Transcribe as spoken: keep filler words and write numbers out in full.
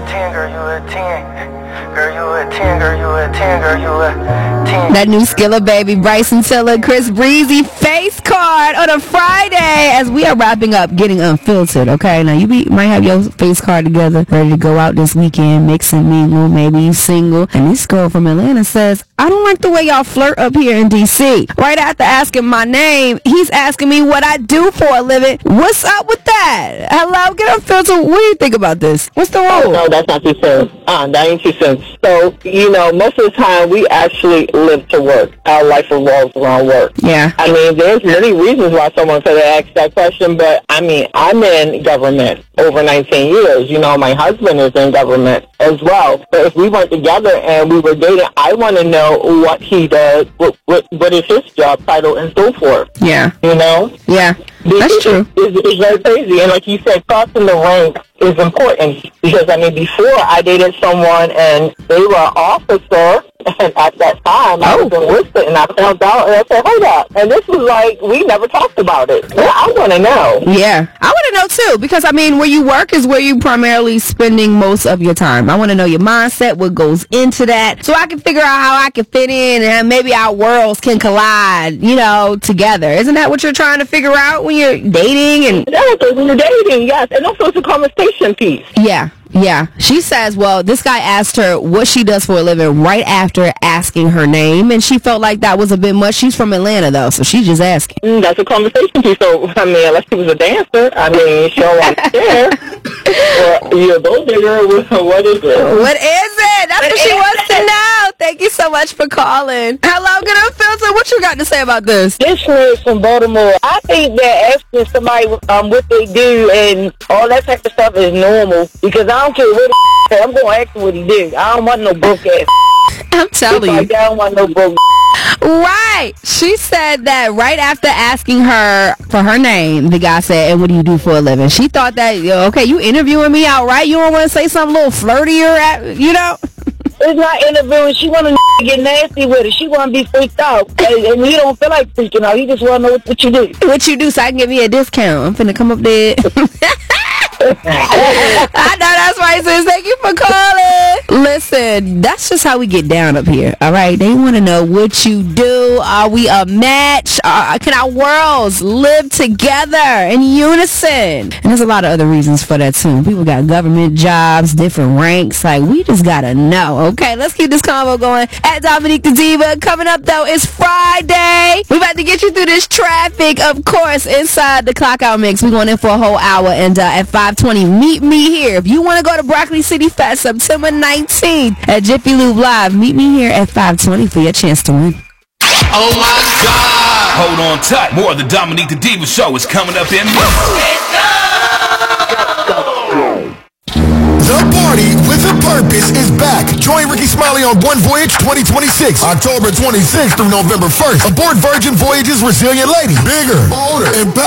ten, girl, you a ten. Girl, you a ten, girl, you a ten, girl, you a ten. That new Skilla Baby, Bryson Tiller, Chris Breezy face card on a Friday as we are wrapping up Getting Unfiltered, okay? Now, you be, might have your face card together, ready to go out this weekend, mix and mingle, maybe you single. And this girl from Atlanta says, I don't like the way y'all flirt up here in D C. Right after asking my name, he's asking me what I do for a living. What's up with that? Hello, Get Unfiltered. What do you think about this? What's the rule? No, that's not too soon. Uh, that ain't too soon. So, you know, most of the time we actually live to work. Our life revolves around work. Yeah. I mean, there's many reasons why someone could have asked that question, but, I mean, I'm in government over nineteen years. You know, my husband is in government as well. But if we weren't together and we were dating, I want to know what he does, what, what, what is his job title, and so forth. Yeah. You know? Yeah. That's it, true. It's, it's very crazy. And like you said, crossing the ranks is important because, I mean, before I dated someone and they were an officer, and at that time I Oh. was enlisted, and I found out, and I said, hold up. And this was like, we never talked about it. Well, I want to know. Yeah. I want to know, too, because, I mean, where you work is where you primarily spending most of your time. I want to know your mindset, what goes into that, so I can figure out how I can fit in and maybe our worlds can collide, you know, together. Isn't that what you're trying to figure out when you're dating? And Exactly, when you're dating, yes. And also it's a conversation piece. Yeah. Yeah. She says, well, this guy asked her what she does for a living right after asking her name, and she felt like that was a bit much. She's from Atlanta, though, so she's just asking. Mm, that's a conversation piece. So, I mean, unless she was a dancer, I mean, she don't want to share. Or you're a gold digger, what is it? What is it? That's what she wants to know. Thank you so much for calling. Hello, Get Unfiltered. What you got to say about this? This is from Baltimore. I think that asking somebody um, what they do and all that type of stuff is normal because I don't care what he I'm going to ask him what he do. I don't want no broke ass. I'm telling you. Like, I don't want no broke. Right. She said that right after asking her for her name, the guy said, and what do you do for a living? She thought that, yo, okay, you interviewing me out, right? You don't want to say something a little flirtier, at, you know? It's not interviewing. She want to get nasty with it. She want to be freaked out. And, and he don't feel like freaking out. He just want to know what, what you do. What you do so I can give you a discount. I'm finna come up there. I know that's right, sis. Thank you for calling. Listen, that's just how we get down up here, all right? They want to know what you do. Are we a match? Uh, can our worlds live together in unison? And there's a lot of other reasons for that, too. People got government jobs, different ranks. Like, we just got to know, okay? Let's keep this convo going. At Dominique the Diva. Coming up, though, it's Friday. We're about to get you through this traffic, of course, inside the Clock Out Mix. We're going in for a whole hour, and uh, at five twenty, meet me here. If you want to go to Broccoli City Fest September nineteenth at Jiffy Lube Live, meet me here at five twenty for your chance to win. Oh my God! Hold on tight. More of the Dominique the Diva Show is coming up in The Party with a Purpose is back. Join Ricky Smiley on One Voyage twenty twenty-six, October twenty-sixth through November first. Aboard Virgin Voyage's Resilient Lady. Bigger, bolder, and